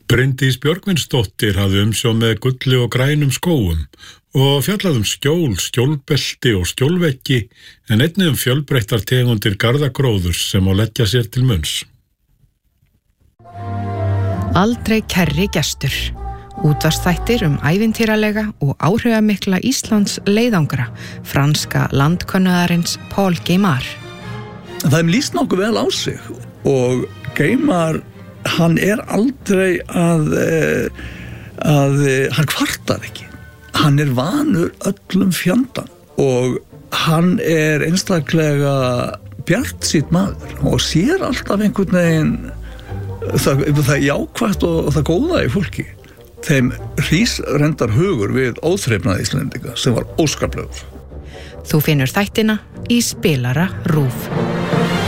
Bryndís Björgvinsdóttir hafði umsjón með gulli og grænum skógum og fjallað skjól, skjólbelti og skjólveggi en einnig fjölbreyttar tegundir garðagróðurs sem má leggja sér til munns. Aldrei kærri gestur. Útvarpsþættir ævintýralega og áhrifamikla Íslands leiðangra franska landkönnuðarins Paul Gaimard. Það lýst nokkuð vel á sig og Gaimard, hann aldrei að hann kvartar ekki. Hann vanur öllum fjandann og hann einstaklega bjartsýnn maður og sér alltaf einhvern veginn það jákvætt og það góða í fólki. Þeim hrísrendar hugur við óþrifnað Íslendinga sem var óskaplegur. Þú finnur þættina í spilara RÚV.